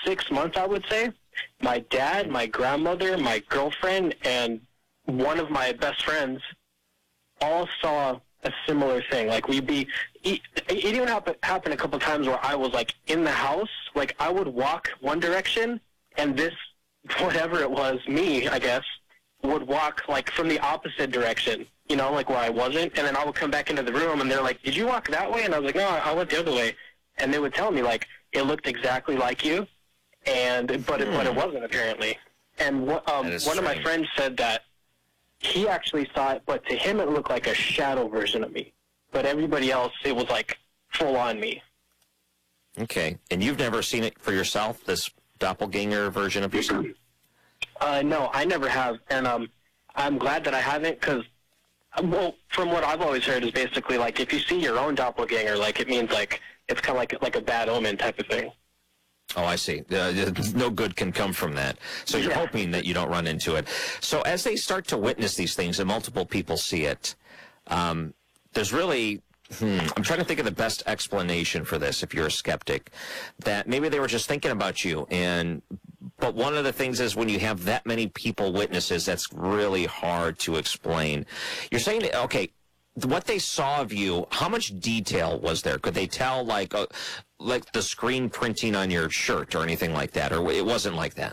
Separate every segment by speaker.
Speaker 1: 6 months, I would say, my dad, my grandmother, my girlfriend, and one of my best friends all saw a similar thing. Like, it even happened a couple times where I was, like, in the house. Like, I would walk one direction, and this, whatever it was, me, I guess, would walk, like, from the opposite direction, you know, like where I wasn't. And then I would come back into the room, and they're like, did you walk that way? And I was like, no, I went the other way. And they would tell me, like, it looked exactly like you, but it wasn't, apparently. And one of my friends said that he actually saw it, but to him it looked like a shadow version of me. But everybody else, it was, like, full-on me.
Speaker 2: Okay. And you've never seen it for yourself, this doppelganger version of yourself?
Speaker 1: No, I never have. And I'm glad that I haven't, because, well, from what I've always heard is basically, like, if you see your own doppelganger, like, it means, like, it's kind of like a bad omen type of thing.
Speaker 2: Oh, I see. No good can come from that. So you're hoping that you don't run into it. So as they start to witness these things and multiple people see it, there's really, I'm trying to think of the best explanation for this if you're a skeptic, that maybe they were just thinking about you. But one of the things is when you have that many people witnesses, that's really hard to explain. You're saying, okay, what they saw of you, how much detail was there? Could they tell, like the screen printing on your shirt or anything like that, or it wasn't like that?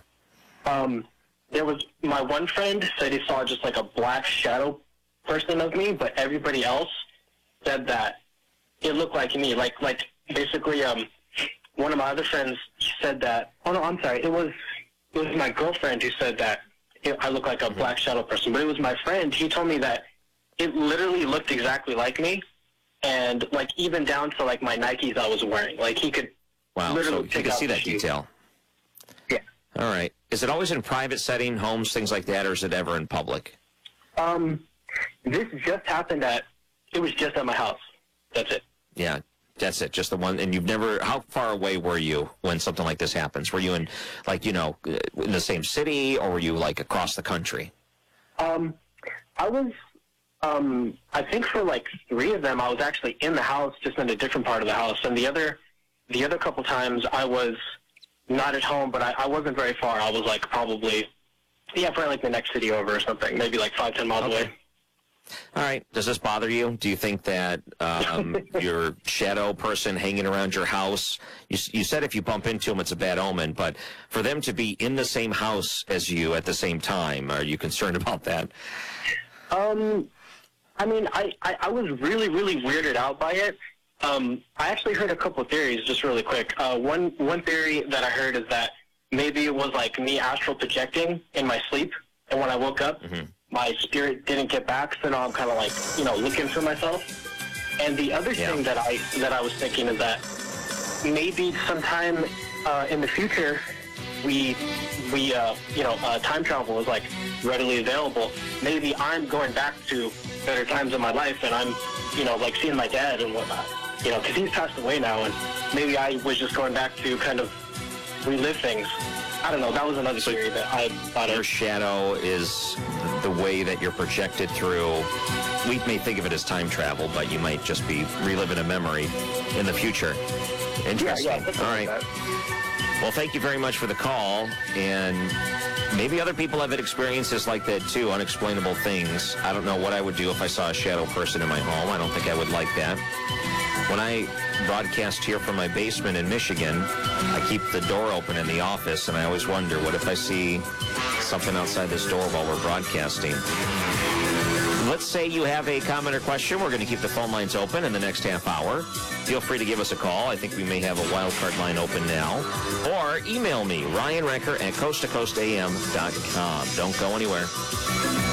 Speaker 1: There was, my one friend said he saw just like a black shadow person of me, but everybody else said that it looked like me. Like basically, one of my other friends said that. Oh no, I'm sorry. It was my girlfriend who said that I look like a black shadow person, but it was my friend. He told me that it literally looked exactly like me, and like even down to like my Nikes I was wearing. Like he could literally
Speaker 2: so you can see that detail.
Speaker 1: Yeah.
Speaker 2: All right. Is it always in private setting, homes, things like that, or is it ever in public?
Speaker 1: This just happened it was just at my house. That's it.
Speaker 2: Yeah, that's it. Just the one. And you've never, how far away were you when something like this happens? Were you in, like, in the same city, or were you like across the country?
Speaker 1: I was, I think for like 3 of them, I was actually in the house, just in a different part of the house. And the other couple times I was not at home, but I wasn't very far. I was like probably like the next city over or something, maybe like 5-10 miles away.
Speaker 2: All right. Does this bother you? Do you think that your shadow person hanging around your house, you said if you bump into them, it's a bad omen, but for them to be in the same house as you at the same time, are you concerned about that?
Speaker 1: I mean, I was really, really weirded out by it. I actually heard a couple of theories, just really quick. One theory that I heard is that maybe it was like me astral projecting in my sleep, and when I woke up, my spirit didn't get back, so now I'm kind of like, looking for myself. And the other thing that I was thinking is that maybe sometime in the future, time travel is like readily available. Maybe I'm going back to better times in my life, and I'm, like seeing my dad and whatnot, because he's passed away now, and maybe I was just going back to kind of relive things. I don't know. That was another theory that I thought of.
Speaker 2: Your shadow is the way that you're projected through. We may think of it as time travel, but you might just be reliving a memory in the future. Interesting.
Speaker 1: Yeah,
Speaker 2: all right. Well, thank you very much for the call. And maybe other people have had experiences like that, too, unexplainable things. I don't know what I would do if I saw a shadow person in my home. I don't think I would like that. When I broadcast here from my basement in Michigan, I keep the door open in the office, and I always wonder, what if I see something outside this door while we're broadcasting? Let's say you have a comment or question. We're going to keep the phone lines open in the next half hour. Feel free to give us a call. I think we may have a wild card line open now. Or email me, Ryan Recker at coasttocoastam.com. Don't go anywhere.